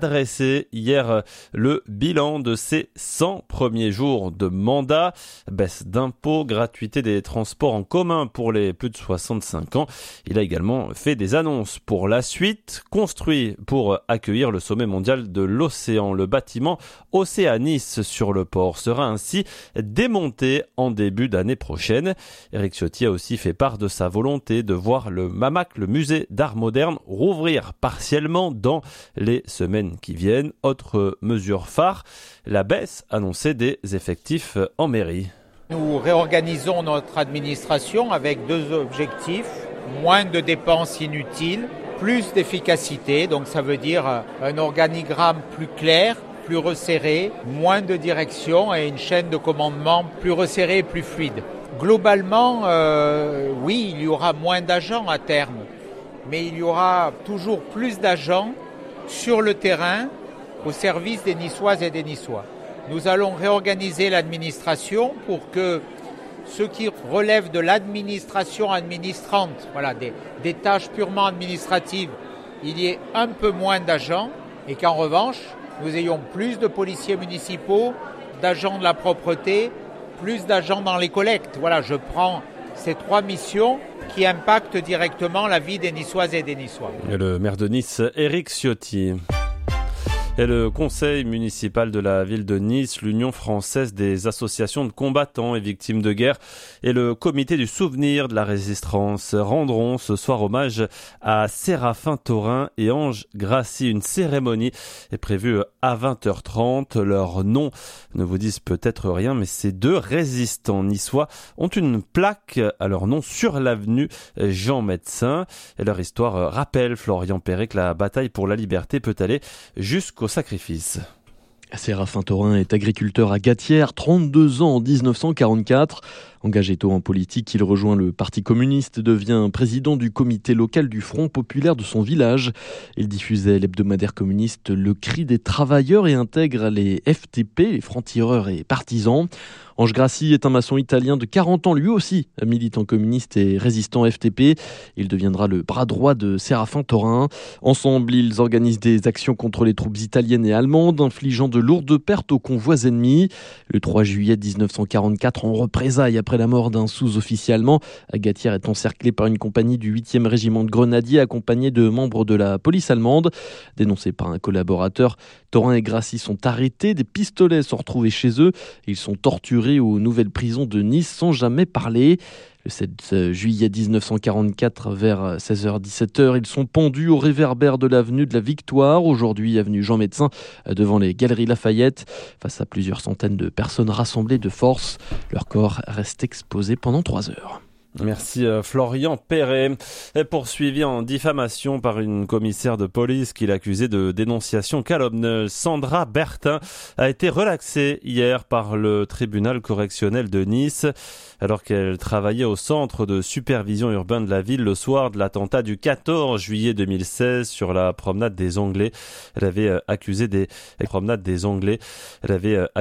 dressé hier le bilan de ses 100 premiers jours de mandat. Baisse d'impôts, gratuité des transports en commun pour les plus de 65 ans. Il a également fait des annonces pour la suite. Construit pour accueillir le sommet mondial de l'océan, le bâtiment Océanis sur le port sera ainsi démonté en début d'année prochaine. Éric Ciotti a aussi fait part de sa volonté de voir le MAMAC, le musée d'art moderne, rouvrir partiellement dans les semaines qui viennent. Autre mesure phare, la baisse annoncée des effectifs en mairie. Nous réorganisons notre administration avec deux objectifs: moins de dépenses inutiles, plus d'efficacité, donc ça veut dire un organigramme plus clair, plus resserré, moins de direction et une chaîne de commandement plus resserrée et plus fluide. Globalement, oui, il y aura moins d'agents à terme, mais il y aura toujours plus d'agents sur le terrain au service des Niçoises et des Niçois. Nous allons réorganiser l'administration pour que ce qui relève de l'administration administrante, des tâches purement administratives, il y ait un peu moins d'agents et qu'en revanche, nous ayons plus de policiers municipaux, d'agents de la propreté, plus d'agents dans les collectes. Je prends ces trois missions qui impactent directement la vie des Niçoises et des Niçois. Et le maire de Nice, Éric Ciotti. Et le conseil municipal de la ville de Nice, l'Union française des associations de combattants et victimes de guerre et le comité du souvenir de la résistance rendront ce soir hommage à Séraphin Taurin et Ange Grassi. Une cérémonie est prévue à 20h30. Leurs noms ne vous disent peut-être rien, mais ces deux résistants niçois ont une plaque à leur nom sur l'avenue Jean Médecin. Et leur histoire rappelle, Florian Perret, que la bataille pour la liberté peut aller jusqu'au sacrifice. Séraphin Taurin est agriculteur à Gatières, 32 ans en 1944. Engagé tôt en politique, il rejoint le Parti communiste et devient président du comité local du Front populaire de son village. Il diffusait l'hebdomadaire communiste Le Cri des travailleurs et intègre les FTP, les francs-tireurs et partisans. Ange Grassi est un maçon italien de 40 ans, lui aussi militant communiste et résistant FTP. Il deviendra le bras droit de Séraphin Taurin. Ensemble, ils organisent des actions contre les troupes italiennes et allemandes, infligeant de lourdes pertes aux convois ennemis. Le 3 juillet 1944, en représailles après la mort d'un sous-officier allemand, Gatières est encerclée par une compagnie du 8e régiment de grenadiers accompagnée de membres de la police allemande. Dénoncés par un collaborateur, Taurin et Grassi sont arrêtés, des pistolets sont retrouvés chez eux. Ils sont torturés aux nouvelles prisons de Nice sans jamais parler. Le 7 juillet 1944, vers 16h-17h, ils sont pendus au réverbère de l'avenue de la Victoire, aujourd'hui avenue Jean Médecin, devant les Galeries Lafayette. Face à plusieurs centaines de personnes rassemblées de force, leur corps reste exposé pendant 3 heures. Merci Florian Perret. Poursuivi en diffamation par une commissaire de police qui l'accusait de dénonciation calomnieuse, Sandra Bertin a été relaxée hier par le tribunal correctionnel de Nice alors qu'elle travaillait au centre de supervision urbaine de la ville le soir de l'attentat du 14 juillet 2016 sur la promenade des Anglais. Elle avait accusé